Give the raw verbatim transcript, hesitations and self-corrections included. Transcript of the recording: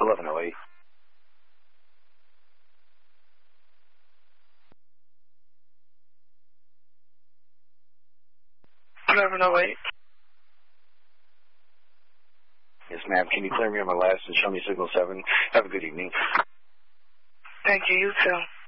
eleven oh eight. eleven oh eight. Yes, ma'am. Can you clear me on my last and show me signal seven? Have a good evening. Thank you. You too.